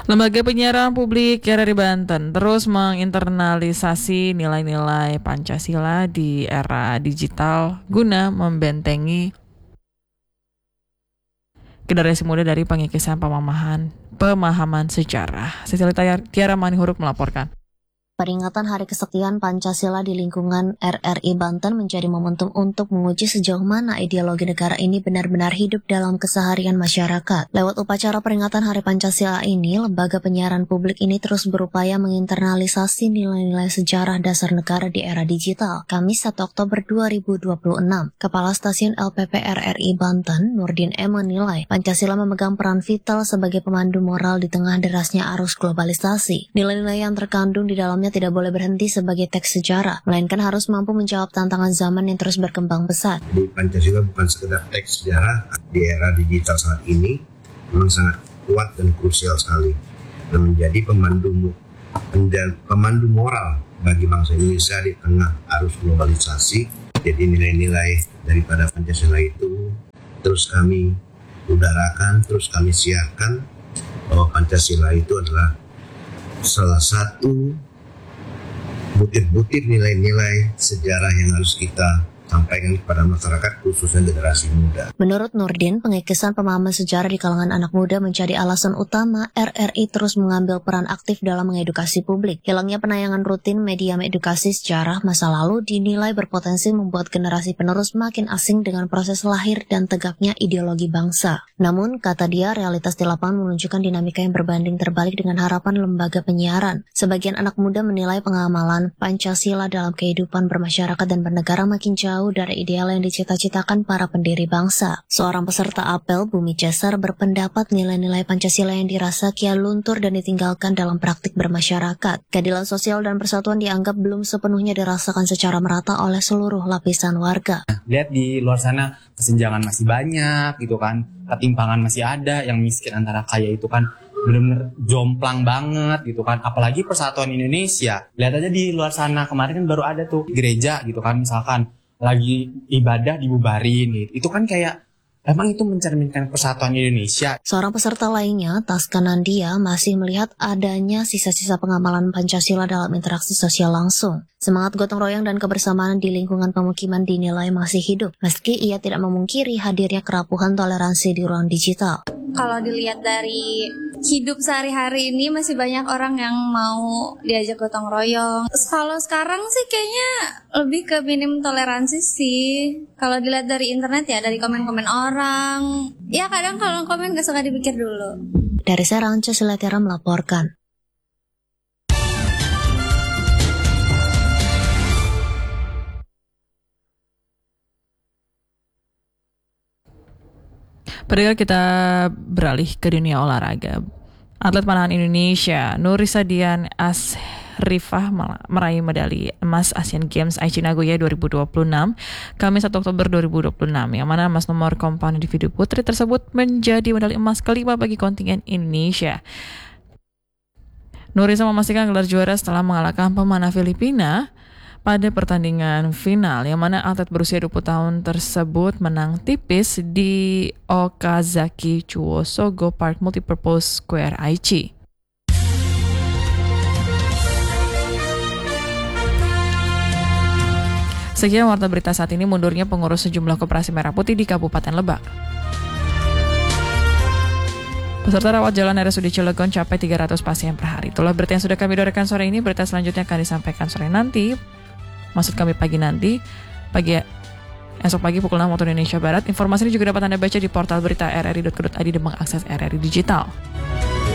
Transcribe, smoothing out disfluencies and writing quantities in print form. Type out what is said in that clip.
Lembaga Penyiaran Publik RRI Banten terus menginternalisasi nilai-nilai Pancasila di era digital guna membentengi generasi muda dari pengikisan pemahaman sejarah. Cecilia Tiara Manihuruk melaporkan. Peringatan Hari Kesaktian Pancasila di lingkungan RRI Banten menjadi momentum untuk menguji sejauh mana ideologi negara ini benar-benar hidup dalam keseharian masyarakat. Lewat upacara peringatan Hari Pancasila ini, Lembaga Penyiaran Publik ini terus berupaya menginternalisasi nilai-nilai sejarah dasar negara di era digital. Kamis 1 Oktober 2026, Kepala Stasiun LPP RRI Banten, Nurdin M. menilai Pancasila memegang peran vital sebagai pemandu moral di tengah derasnya arus globalisasi. Nilai-nilai yang terkandung di dalamnya tidak boleh berhenti sebagai teks sejarah, melainkan harus mampu menjawab tantangan zaman yang terus berkembang pesat. Jadi Pancasila bukan sekedar teks sejarah, di era digital saat ini memang sangat kuat dan krusial sekali dan menjadi pemandu moral bagi bangsa Indonesia di tengah arus globalisasi. Jadi nilai-nilai daripada Pancasila itu terus kami udarakan, terus kami siarkan bahwa Pancasila itu adalah salah satu butir-butir nilai-nilai sejarah yang harus kita sampaikan kepada masyarakat, khususnya generasi muda. Menurut Nurdin, pengikisan pemahaman sejarah di kalangan anak muda menjadi alasan utama RRI terus mengambil peran aktif dalam mengedukasi publik. Hilangnya penayangan rutin media edukasi sejarah masa lalu dinilai berpotensi membuat generasi penerus makin asing dengan proses lahir dan tegaknya ideologi bangsa. Namun, kata dia, realitas di lapangan menunjukkan dinamika yang berbanding terbalik dengan harapan lembaga penyiaran. Sebagian anak muda menilai pengamalan Pancasila dalam kehidupan bermasyarakat dan bernegara makin jauh dari ideal yang dicita-citakan para pendiri bangsa. Seorang peserta apel, Bumi Cesar, berpendapat nilai-nilai Pancasila yang dirasa kian luntur dan ditinggalkan dalam praktik bermasyarakat. Keadilan sosial dan persatuan dianggap belum sepenuhnya dirasakan secara merata oleh seluruh lapisan warga. Lihat di luar sana, kesenjangan masih banyak gitu kan, ketimpangan masih ada, yang miskin antara kaya itu kan benar-benar jomplang banget gitu kan, apalagi persatuan Indonesia. Lihat aja di luar sana, kemarin kan baru ada tuh gereja gitu kan, misalkan lagi ibadah dibubarin gitu. Itu kan kayak emang itu mencerminkan persatuan Indonesia. Seorang peserta lainnya, Taska Nandia, masih melihat adanya sisa-sisa pengamalan Pancasila dalam interaksi sosial langsung. Semangat gotong royong dan kebersamaan di lingkungan pemukiman dinilai masih hidup, meski ia tidak memungkiri hadirnya kerapuhan toleransi di ruang digital. Kalau dilihat dari hidup sehari-hari ini masih banyak orang yang mau diajak gotong royong. Kalau sekarang sih kayaknya lebih ke minim toleransi sih. Kalau dilihat dari internet ya, dari komen-komen orang. Ya kadang kalau komen gak suka dipikir dulu. Dari Serang, Cecilia Tiara melaporkan. Perihal kita beralih ke dunia olahraga. Atlet panahan Indonesia Nurisa Dian Asrifah meraih medali emas Asian Games Aichi Nagoya 2026 Kamis 1 Oktober 2026, yang mana emas nomor komponen individu putri tersebut menjadi medali emas kelima bagi kontingen Indonesia. Nurisa memastikan gelar juara setelah mengalahkan pemanah Filipina pada pertandingan final, yang mana atlet berusia 20 tahun tersebut menang tipis di Okazaki Chuosogo Park Multipurpose Square Aichi. Sekian warta berita saat ini. Mundurnya pengurus sejumlah koperasi Merah Putih di Kabupaten Lebak. Peserta rawat jalan RSUD Cilegon capai 300 pasien per hari. Itulah berita yang sudah kami dorongkan sore ini. Berita selanjutnya akan disampaikan sore nanti. Maksud kami pagi nanti, esok pagi pukul 6 waktu Indonesia Barat. Informasi ini juga dapat Anda baca di portal berita rri.co.id dan mengakses RRI Digital.